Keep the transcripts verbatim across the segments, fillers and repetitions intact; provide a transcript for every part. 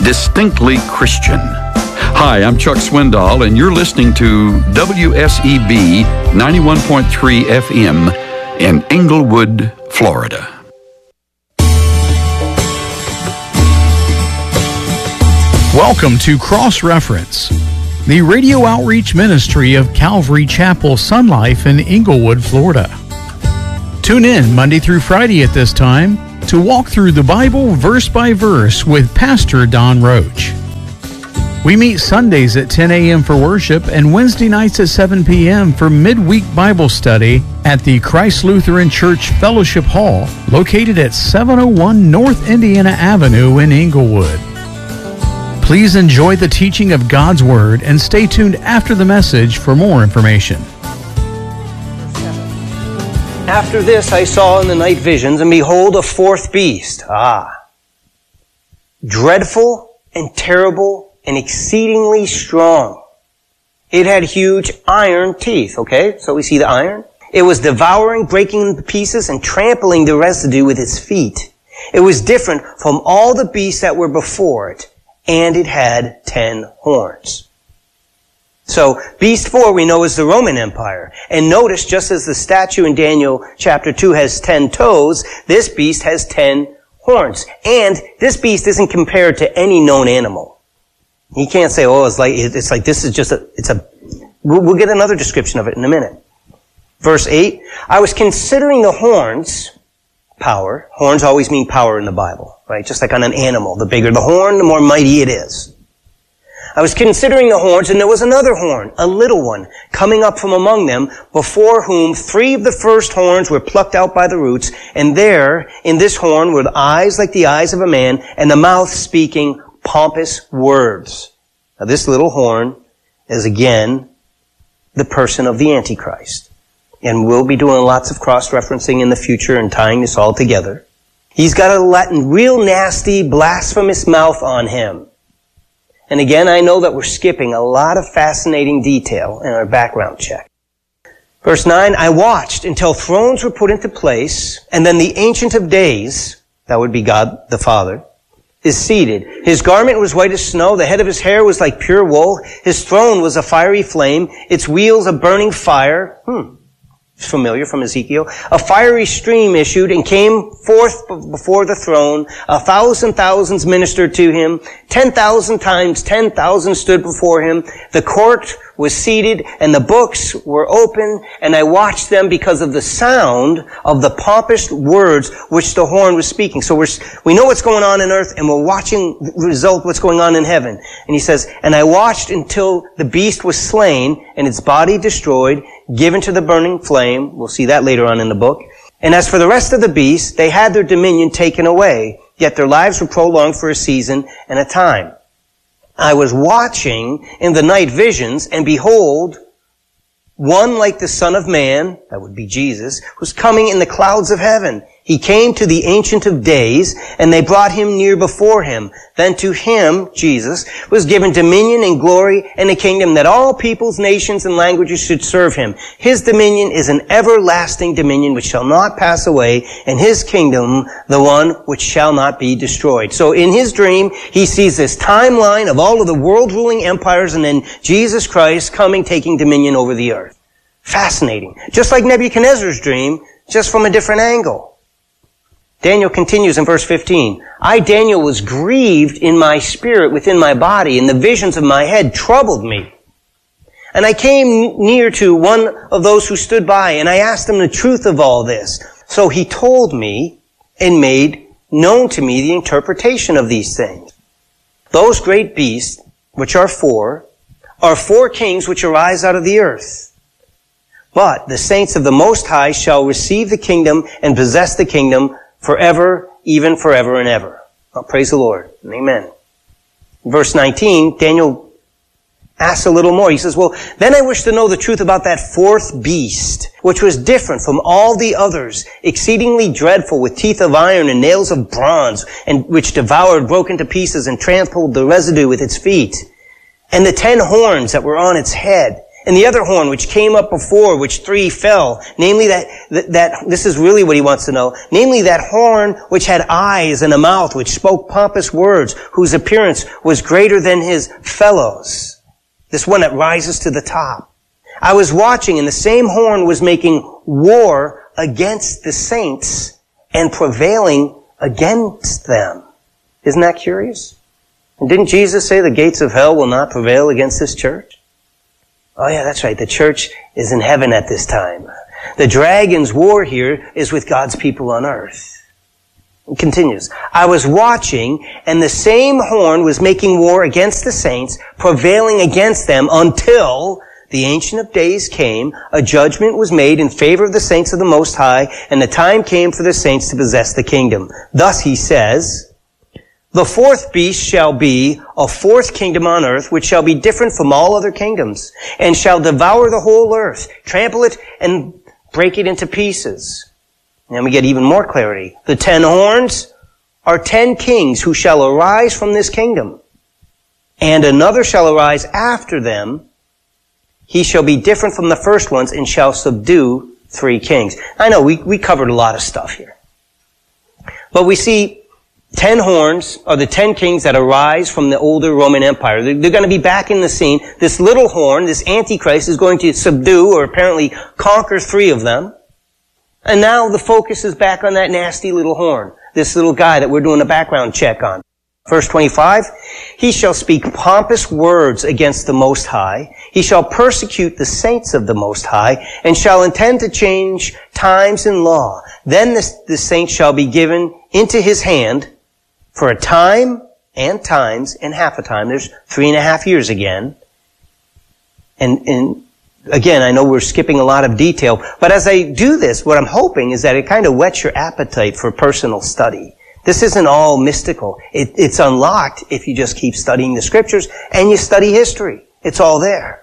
distinctly Christian. Hi, I'm Chuck Swindoll, and you're listening to W S E B ninety-one point three F M in Englewood, Florida. Welcome to Cross Reference, the radio outreach ministry of Calvary Chapel Sun Life in Englewood, Florida. Tune in Monday through Friday at this time to walk through the Bible verse by verse with Pastor Don Roach. We meet Sundays at ten a.m. for worship and Wednesday nights at seven p.m. for midweek Bible study at the Christ Lutheran Church Fellowship Hall, located at seven oh one North Indiana Avenue in Englewood. Please enjoy the teaching of God's Word and stay tuned after the message for more information. After this I saw in the night visions, and behold, a fourth beast. Ah. Dreadful and terrible and exceedingly strong. It had huge iron teeth, okay? So we see the iron. It was devouring, breaking into pieces, and trampling the residue with its feet. It was different from all the beasts that were before it, and it had ten horns. So, beast four we know is the Roman Empire. And notice, just as the statue in Daniel chapter two has ten toes, this beast has ten horns. And this beast isn't compared to any known animal. You can't say, oh, it's like, it's like this is just a, it's a, we'll, we'll get another description of it in a minute. Verse eight, I was considering the horns, power. Horns always mean power in the Bible, right? Just like on an animal. The bigger the horn, the more mighty it is. I was considering the horns, and there was another horn, a little one, coming up from among them, before whom three of the first horns were plucked out by the roots, and there, in this horn, were the eyes like the eyes of a man, and the mouth speaking pompous words. Now this little horn is again the person of the Antichrist. And we'll be doing lots of cross-referencing in the future and tying this all together. He's got a Latin, real nasty, blasphemous mouth on him. And again, I know that we're skipping a lot of fascinating detail in our background check. Verse nine, I watched until thrones were put into place, and then the Ancient of Days, that would be God the Father, is seated. His garment was white as snow. The head of his hair was like pure wool. His throne was a fiery flame. Its wheels a burning fire. Hmm. Familiar from Ezekiel. A fiery stream issued and came forth before the throne. A thousand thousands ministered to him. Ten thousand times ten thousand stood before him. The court was seated and the books were open, and I watched them because of the sound of the pompous words which the horn was speaking. So we're, we know what's going on in earth, and we're watching the result what's going on in heaven. And he says, and I watched until the beast was slain and its body destroyed, given to the burning flame. We'll see that later on in the book. And as for the rest of the beasts, they had their dominion taken away, yet their lives were prolonged for a season and a time. I was watching in the night visions, and behold, one like the Son of Man, that would be Jesus, was coming in the clouds of heaven. He came to the Ancient of Days, and they brought him near before him. Then to him, Jesus, was given dominion and glory and a kingdom that all peoples, nations, and languages should serve him. His dominion is an everlasting dominion which shall not pass away, and his kingdom the one which shall not be destroyed. So in his dream, he sees this timeline of all of the world-ruling empires, and then Jesus Christ coming, taking dominion over the earth. Fascinating. Just like Nebuchadnezzar's dream, just from a different angle. Daniel continues in verse fifteen. I, Daniel, was grieved in my spirit within my body, and the visions of my head troubled me. And I came near to one of those who stood by, and I asked him the truth of all this. So he told me and made known to me the interpretation of these things. Those great beasts, which are four, are four kings which arise out of the earth. But the saints of the Most High shall receive the kingdom and possess the kingdom forever, even forever and ever. Oh, praise the Lord. Amen. Verse nineteen, Daniel asks a little more. He says, well, then I wish to know the truth about that fourth beast, which was different from all the others, exceedingly dreadful, with teeth of iron and nails of bronze, and which devoured, broke into pieces, and trampled the residue with its feet. And the ten horns that were on its head, And the other horn, which came up before, which three fell, namely that, that, that, this is really what he wants to know, namely that horn which had eyes and a mouth, which spoke pompous words, whose appearance was greater than his fellows. This one that rises to the top. I was watching, and the same horn was making war against the saints and prevailing against them. Isn't that curious? And didn't Jesus say the gates of hell will not prevail against this church? Oh yeah, that's right. The church is in heaven at this time. The dragon's war here is with God's people on earth. It continues. I was watching, and the same horn was making war against the saints, prevailing against them until the Ancient of Days came, a judgment was made in favor of the saints of the Most High, and the time came for the saints to possess the kingdom. Thus he says, the fourth beast shall be a fourth kingdom on earth, which shall be different from all other kingdoms, and shall devour the whole earth, trample it, and break it into pieces. And then we get even more clarity. The ten horns are ten kings who shall arise from this kingdom, and another shall arise after them. He shall be different from the first ones, and shall subdue three kings. I know, we, we covered a lot of stuff here. But we see Ten horns are the ten kings that arise from the older Roman Empire. They're, they're going to be back in the scene. This little horn, this Antichrist, is going to subdue or apparently conquer three of them. And now the focus is back on that nasty little horn, this little guy that we're doing a background check on. Verse twenty-five, he shall speak pompous words against the Most High. He shall persecute the saints of the Most High, and shall intend to change times and law. Then this, the saints shall be given into his hand for a time and times and half a time. There's three and a half years again. And, and again, I know we're skipping a lot of detail, but as I do this, what I'm hoping is that it kind of whets your appetite for personal study. This isn't all mystical. It, it's unlocked if you just keep studying the scriptures and you study history. It's all there.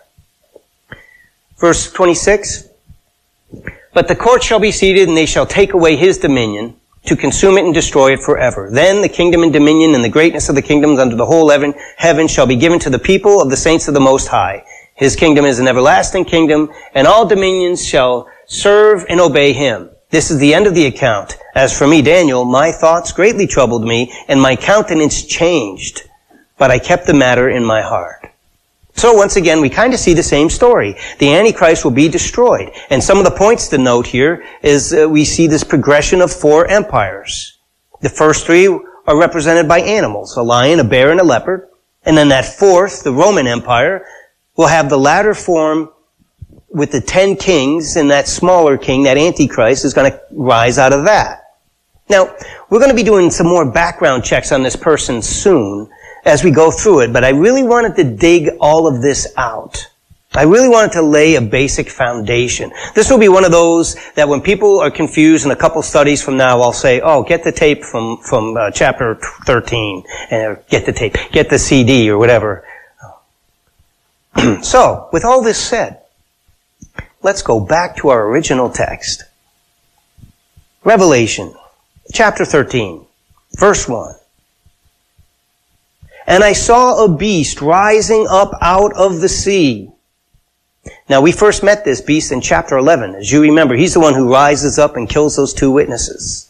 Verse twenty-six, but the court shall be seated, and they shall take away his dominion, to consume it and destroy it forever. Then the kingdom and dominion and the greatness of the kingdoms under the whole heaven, heaven shall be given to the people of the saints of the Most High. His kingdom is an everlasting kingdom, and all dominions shall serve and obey him. This is the end of the account. As for me, Daniel, my thoughts greatly troubled me, and my countenance changed, but I kept the matter in my heart. So once again, we kind of see the same story. The Antichrist will be destroyed. And some of the points to note here is uh, we see this progression of four empires. The first three are represented by animals, a lion, a bear, and a leopard. And then that fourth, the Roman Empire, will have the latter form with the ten kings, and that smaller king, that Antichrist, is going to rise out of that. Now, we're going to be doing some more background checks on this person soon as we go through it, but I really wanted to dig all of this out. I really wanted to lay a basic foundation. This will be one of those that when people are confused in a couple studies from now, I'll say, oh, get the tape from, from uh, chapter thirteen, and get the tape, get the C D or whatever. So, with all this said, let's go back to our original text. Revelation, chapter thirteen, verse one. And I saw a beast rising up out of the sea. Now, we first met this beast in chapter eleven. As you remember, he's the one who rises up and kills those two witnesses.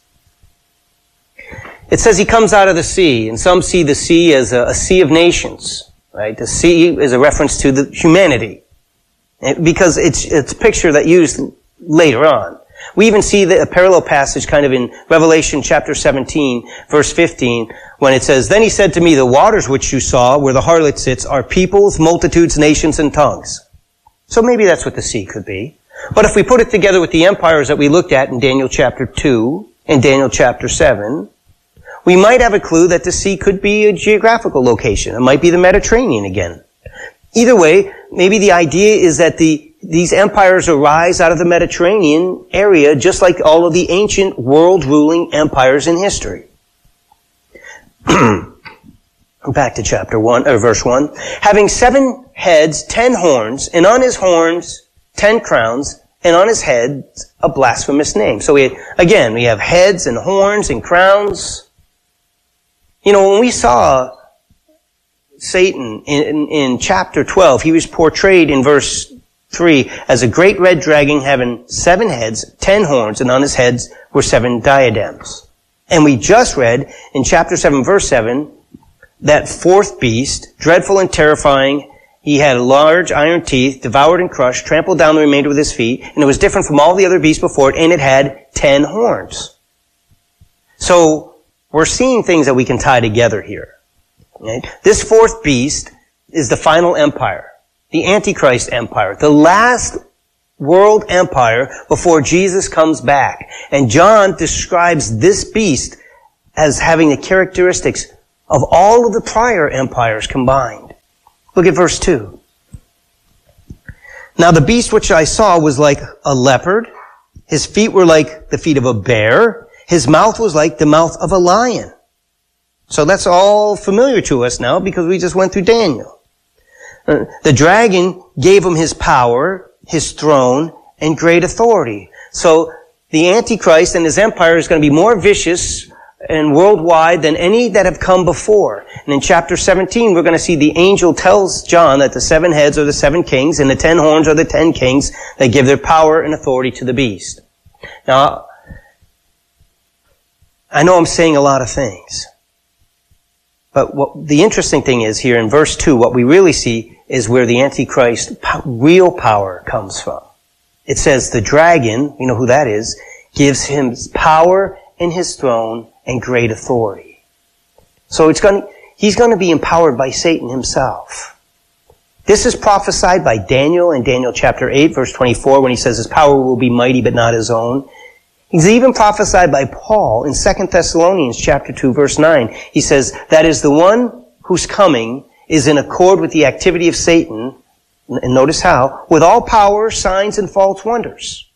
It says he comes out of the sea, and some see the sea as a, a sea of nations, right? The sea is a reference to the humanity, because it's, it's a picture that used later on. We even see the, a parallel passage kind of in Revelation chapter seventeen, verse fifteen, when it says, then he said to me, the waters which you saw, where the harlot sits, are peoples, multitudes, nations, and tongues. So maybe that's what the sea could be. But if we put it together with the empires that we looked at in Daniel chapter two and Daniel chapter seven, we might have a clue that the sea could be a geographical location. It might be the Mediterranean again. Either way, maybe the idea is that the these empires arise out of the Mediterranean area, just like all of the ancient world-ruling empires in history. Back to chapter one, or verse one. Having seven heads, ten horns, and on his horns, ten crowns, and on his heads, a blasphemous name. So we, again, we have heads and horns and crowns. You know, when we saw Satan in, in, in chapter twelve, he was portrayed in verse three, as a great red dragon having seven heads, ten horns, and on his heads were seven diadems. And we just read in chapter seven, verse seven, that fourth beast, dreadful and terrifying, he had large iron teeth, devoured and crushed, trampled down the remainder with his feet, and it was different from all the other beasts before it, and it had ten horns. So, we're seeing things that we can tie together here. Right? This fourth beast is the final empire, the Antichrist empire, the last world empire before Jesus comes back. And John describes this beast as having the characteristics of all of the prior empires combined. Look at verse two. Now the beast which I saw was like a leopard. His feet were like the feet of a bear. His mouth was like the mouth of a lion. So that's all familiar to us now because we just went through Daniel. Uh, the dragon gave him his power, his throne, and great authority. So the Antichrist and his empire is going to be more vicious and worldwide than any that have come before. And in chapter seventeen, we're going to see the angel tells John that the seven heads are the seven kings and the ten horns are the ten kings that give their power and authority to the beast. Now, I know I'm saying a lot of things. But what the interesting thing is here in verse two, what we really see is where the Antichrist real power comes from. It says the dragon, you know who that is, gives him power and his throne and great authority. So it's going, he's going to be empowered by Satan himself. This is prophesied by Daniel in Daniel chapter eight, verse twenty-four, when he says his power will be mighty but not his own. He's even prophesied by Paul in Second Thessalonians chapter two, verse nine. He says, that is the one whose coming is in accord with the activity of Satan, and notice how, with all power, signs, and false wonders.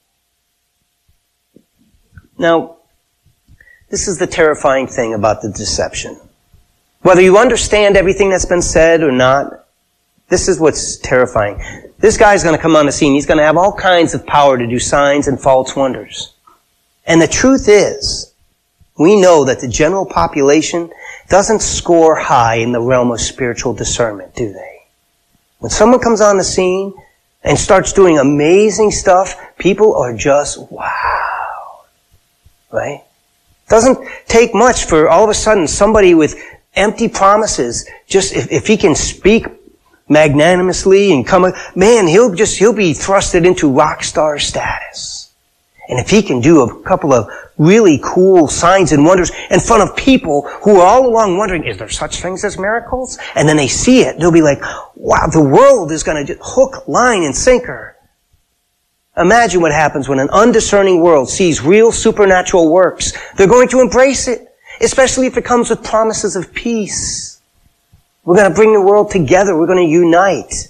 Now, this is the terrifying thing about the deception. Whether you understand everything that's been said or not, this is what's terrifying. This guy's going to come on the scene. He's going to have all kinds of power to do signs and false wonders. And the truth is, we know that the general population doesn't score high in the realm of spiritual discernment, do they? When someone comes on the scene and starts doing amazing stuff, people are just, wow. Right? Doesn't take much for all of a sudden somebody with empty promises, just if, if he can speak magnanimously and come, man, he'll just, he'll be thrusted into rock star status. And if he can do a couple of really cool signs and wonders in front of people who are all along wondering, is there such things as miracles? And then they see it, they'll be like, wow, the world is going to just hook, line, and sinker. Imagine what happens when an undiscerning world sees real supernatural works. They're going to embrace it, especially if it comes with promises of peace. We're going to bring the world together. We're going to unite.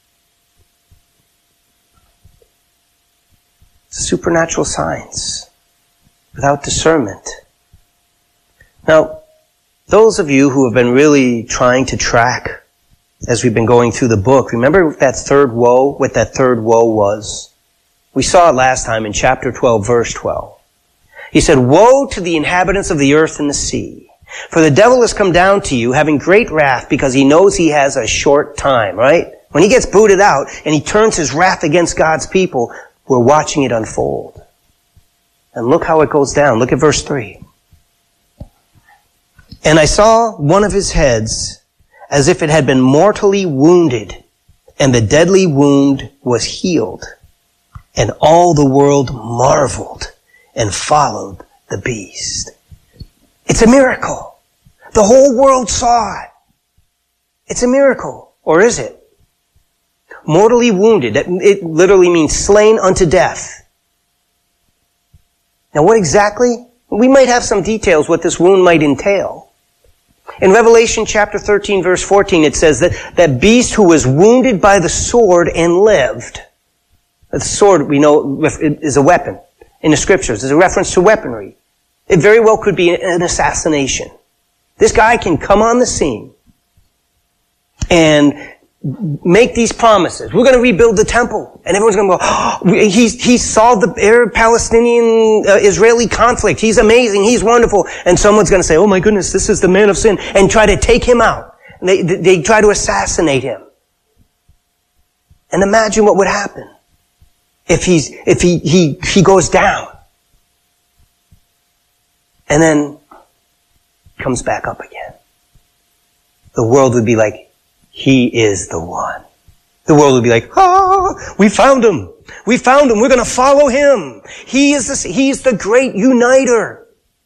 Supernatural signs without discernment. Now, those of you who have been really trying to track as we've been going through the book, remember that third woe, what that third woe was? We saw it last time in chapter twelve, verse twelve. He said, woe to the inhabitants of the earth and the sea, for the devil has come down to you having great wrath because he knows he has a short time, right? When he gets booted out and he turns his wrath against God's people, we're watching it unfold. And look how it goes down. Look at verse three. And I saw one of his heads as if it had been mortally wounded, and the deadly wound was healed. And all the world marveled and followed the beast. It's a miracle. The whole world saw it. It's a miracle. Or is it? Mortally wounded. It literally means slain unto death. Now what exactly? We might have some details what this wound might entail. In Revelation chapter thirteen verse fourteen it says that that beast who was wounded by the sword and lived. The sword we know is a weapon in the scriptures. It's a reference to weaponry. It very well could be an assassination. This guy can come on the scene and make these promises. We're going to rebuild the temple. And everyone's going to go, oh, he's, he solved the Arab-Palestinian uh, Israeli conflict. He's amazing. He's wonderful. And someone's going to say, oh my goodness, this is the man of sin, and try to take him out. And they, they try to assassinate him. And imagine what would happen. if he's, if he, he, he goes down and then comes back up again, the world would be like, he is the one. The world would be like, ah, we found him. We found him. We're going to follow him. He is the, he's the great uniter.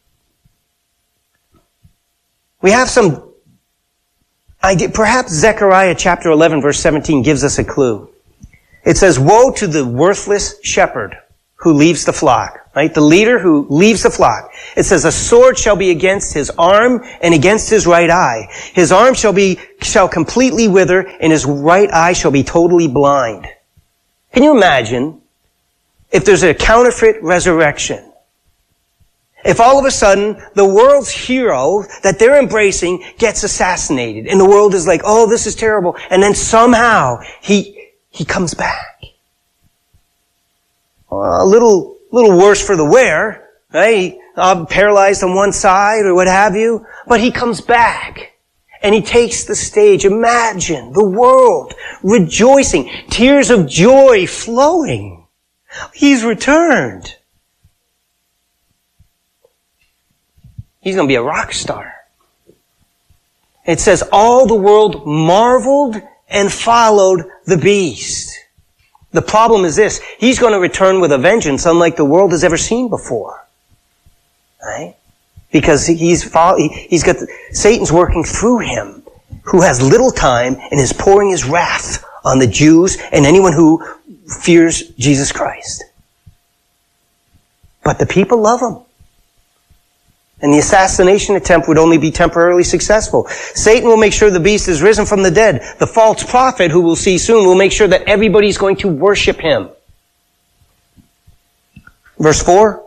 We have some idea. Perhaps Zechariah chapter eleven verse seventeen gives us a clue. It says, woe to the worthless shepherd who leaves the flock, right? The leader who leaves the flock. It says, a sword shall be against his arm and against his right eye. His arm shall be, shall completely wither and his right eye shall be totally blind. Can you imagine if there's a counterfeit resurrection? If all of a sudden the world's hero that they're embracing gets assassinated and the world is like, oh, this is terrible. And then somehow he, he comes back. Well, a little, little worse for the wear, right? Uh, paralyzed on one side or what have you. But he comes back and he takes the stage. Imagine the world rejoicing, tears of joy flowing. He's returned. He's going to be a rock star. It says, all the world marveled and followed the beast. The problem is this. He's going to return with a vengeance unlike the world has ever seen before. Right? Because he's, he's got, Satan's working through him, who has little time and is pouring his wrath on the Jews and anyone who fears Jesus Christ. But the people love him. And the assassination attempt would only be temporarily successful. Satan will make sure the beast is risen from the dead. The false prophet, who we'll see soon, will make sure that everybody's going to worship him. Verse four.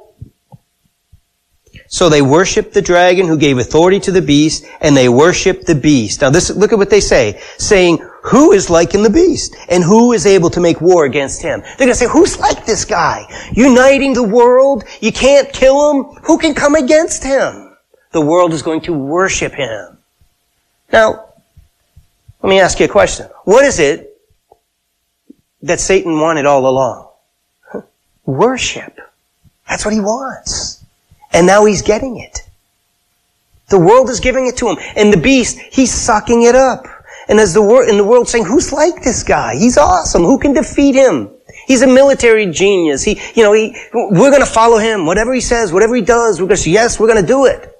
So they worshiped the dragon who gave authority to the beast, and they worshiped the beast. Now this, look at what they say. Saying, who is like in the beast? And who is able to make war against him? They're going to say, who's like this guy? Uniting the world? You can't kill him? Who can come against him? The world is going to worship him. Now, let me ask you a question. What is it that Satan wanted all along? Worship. That's what he wants. And now he's getting it. The world is giving it to him. And the beast, he's sucking it up. And as the world, in the world saying, who's like this guy? He's awesome. Who can defeat him? He's a military genius. He, you know, he, we're going to follow him. Whatever he says, whatever he does, we're going to say, yes, we're going to do it.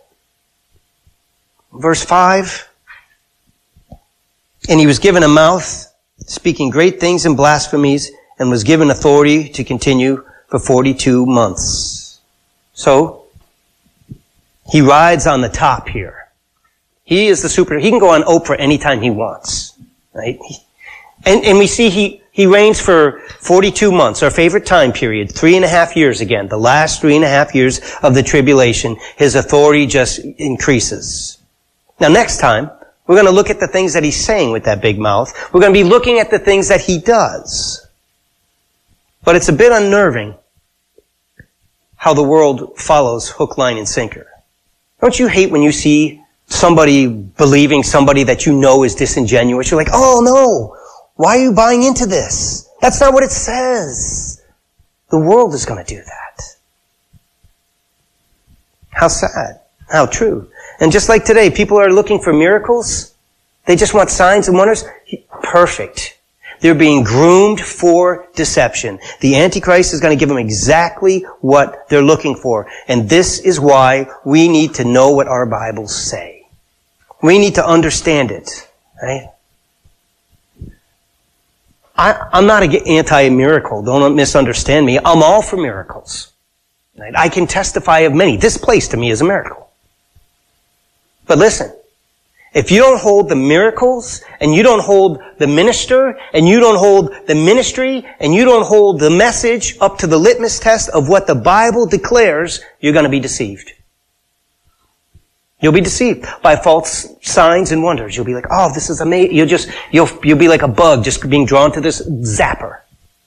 Verse five. And he was given a mouth, speaking great things and blasphemies, and was given authority to continue for forty-two months. So, he rides on the top here. He is the super, he can go on Oprah anytime he wants. Right? And, and we see he, he reigns for forty-two months, our favorite time period, three and a half years again, the last three and a half years of the tribulation. His authority just increases. Now next time, we're going to look at the things that he's saying with that big mouth. We're going to be looking at the things that he does. But it's a bit unnerving how the world follows hook, line, and sinker. Don't you hate when you see somebody believing somebody that you know is disingenuous? You're like, oh no, why are you buying into this? That's not what it says. The world is going to do that. How sad. How true. And just like today, people are looking for miracles. They just want signs and wonders. Perfect. They're being groomed for deception. The Antichrist is going to give them exactly what they're looking for. And this is why we need to know what our Bibles say. We need to understand it. Right? I, I'm not anti-miracle. Don't misunderstand me. I'm all for miracles. Right? I can testify of many. This place to me is a miracle. But listen. If you don't hold the miracles, and you don't hold the minister, and you don't hold the ministry, and you don't hold the message up to the litmus test of what the Bible declares, you're going to be deceived. You'll be deceived by false signs and wonders. You'll be like, oh, this is amazing. You'll just, you'll, you'll be like a bug just being drawn to this zapper.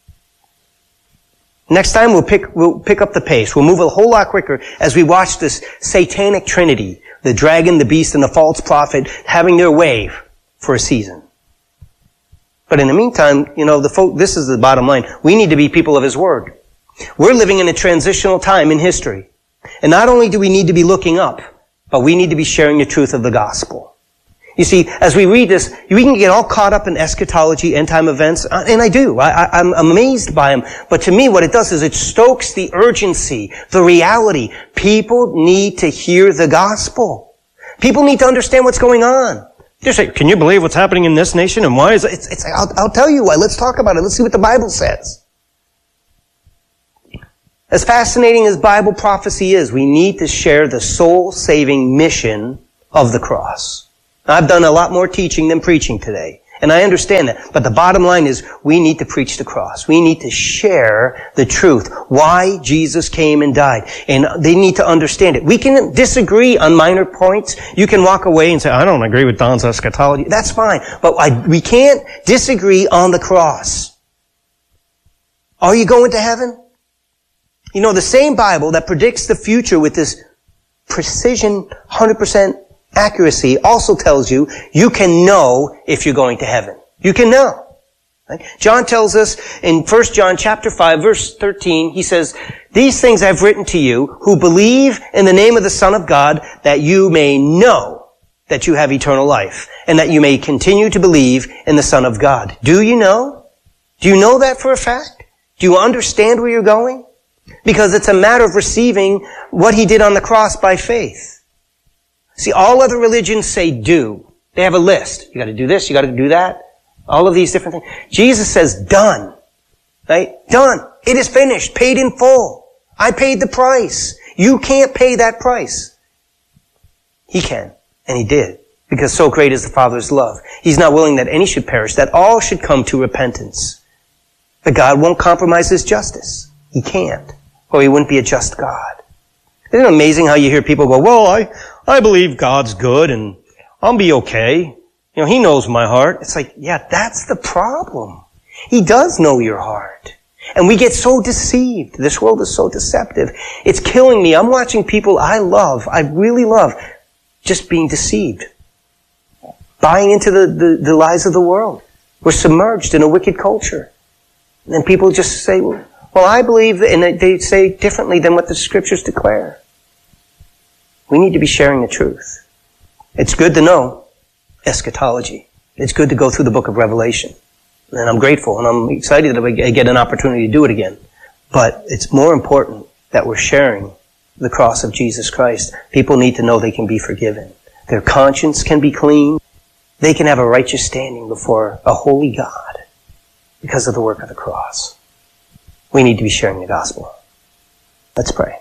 Next time we'll pick, we'll pick up the pace. We'll move a whole lot quicker as we watch this satanic trinity, the dragon, the beast, and the false prophet having their way for a season. But in the meantime, you know, the folk, this is the bottom line. We need to be people of His Word. We're living in a transitional time in history. And not only do we need to be looking up, but we need to be sharing the truth of the gospel. You see, as we read this, we can get all caught up in eschatology, end-time events, and I do. I, I, I'm amazed by them. But to me, what it does is it stokes the urgency, the reality. People need to hear the gospel. People need to understand what's going on. You say, can you believe what's happening in this nation, and why is it? It's, it's, I'll, I'll tell you why. Let's talk about it. Let's see what the Bible says. As fascinating as Bible prophecy is, we need to share the soul-saving mission of the cross. I've done a lot more teaching than preaching today, and I understand that. But the bottom line is we need to preach the cross. We need to share the truth, why Jesus came and died. And they need to understand it. We can disagree on minor points. You can walk away and say, I don't agree with Don's eschatology. That's fine. But I, we can't disagree on the cross. Are you going to heaven? You know, the same Bible that predicts the future with this precision, one hundred percent accuracy also tells you you can know if you're going to heaven. You can know. Right? John tells us in First John chapter five, verse thirteen, he says, these things I've written to you who believe in the name of the Son of God, that you may know that you have eternal life, and that you may continue to believe in the Son of God. Do you know? Do you know that for a fact? Do you understand where you're going? Because it's a matter of receiving what He did on the cross by faith. See, all other religions say do. They have a list. You got to do this, you got to do that. All of these different things. Jesus says done. Right? Done. It is finished. Paid in full. I paid the price. You can't pay that price. He can. And He did. Because so great is the Father's love. He's not willing that any should perish, that all should come to repentance. But God won't compromise His justice. He can't. Or He wouldn't be a just God. Isn't it amazing how you hear people go, well, I, I believe God's good and I'll be okay. You know, He knows my heart. It's like, yeah, that's the problem. He does know your heart. And we get so deceived. This world is so deceptive. It's killing me. I'm watching people I love, I really love, just being deceived. Buying into the, the, the lies of the world. We're submerged in a wicked culture. And people just say, well, Well, I believe, and they say differently than what the Scriptures declare. We need to be sharing the truth. It's good to know eschatology. It's good to go through the book of Revelation. And I'm grateful, and I'm excited that I get an opportunity to do it again. But it's more important that we're sharing the cross of Jesus Christ. People need to know they can be forgiven. Their conscience can be clean. They can have a righteous standing before a holy God because of the work of the cross. We need to be sharing the gospel. Let's pray.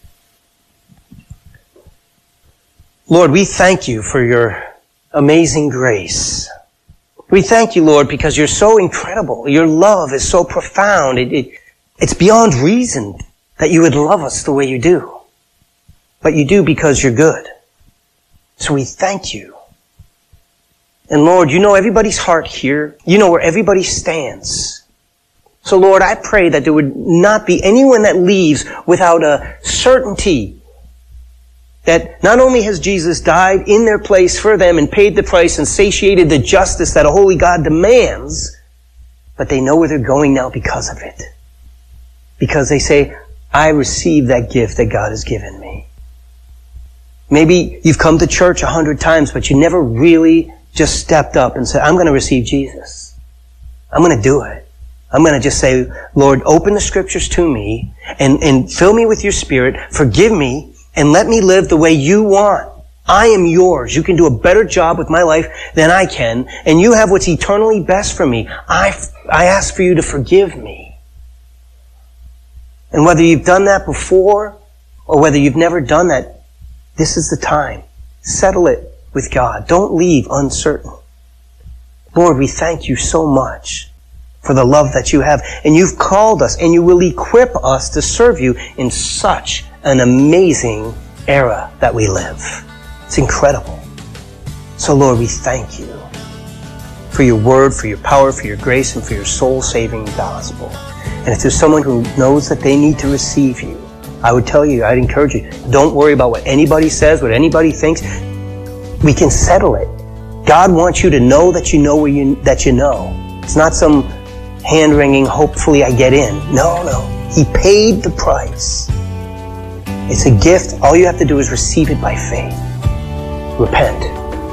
Lord, we thank You for Your amazing grace. We thank You, Lord, because You're so incredible. Your love is so profound. It, it, it's beyond reason that You would love us the way You do. But You do because You're good. So we thank You. And Lord, You know everybody's heart here. You know where everybody stands. So Lord, I pray that there would not be anyone that leaves without a certainty that not only has Jesus died in their place for them and paid the price and satiated the justice that a holy God demands, but they know where they're going now because of it. Because they say, I received that gift that God has given me. Maybe you've come to church a hundred times, but you never really just stepped up and said, I'm going to receive Jesus. I'm going to do it. I'm going to just say, Lord, open the Scriptures to me and, and fill me with Your Spirit. Forgive me and let me live the way You want. I am Yours. You can do a better job with my life than I can. And You have what's eternally best for me. I, I ask for You to forgive me. And whether you've done that before or whether you've never done that, this is the time. Settle it with God. Don't leave uncertain. Lord, we thank You so much for the love that You have. And You've called us and You will equip us to serve You in such an amazing era that we live. It's incredible. So Lord, we thank You for Your word, for Your power, for Your grace, and for Your soul-saving gospel. And if there's someone who knows that they need to receive You, I would tell you, I'd encourage you, don't worry about what anybody says, what anybody thinks. We can settle it. God wants you to know that you know where you, that you know. It's not some hand-wringing, hopefully I get in. No, no. He paid the price. It's a gift. All you have to do is receive it by faith. Repent.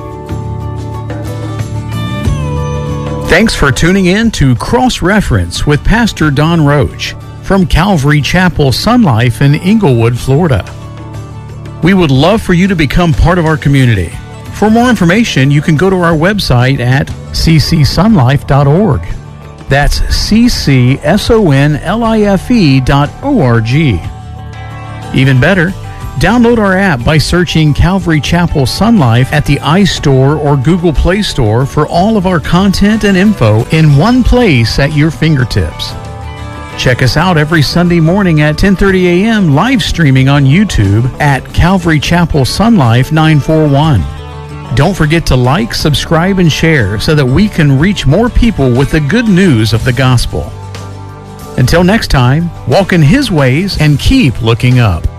Thanks for tuning in to Cross Reference with Pastor Don Roach from Calvary Chapel Sun Life in Inglewood, Florida. We would love for you to become part of our community. For more information, you can go to our website at c c sun life dot org. That's C C S O N L I F E dot O R G. Even better, download our app by searching Calvary Chapel Sun Life at the iStore or Google Play Store for all of our content and info in one place at your fingertips. Check us out every Sunday morning at ten thirty a.m. live streaming on YouTube at Calvary Chapel Sun Life nine four one. Don't forget to like, subscribe, and share so that we can reach more people with the good news of the gospel. Until next time, walk in His ways and keep looking up.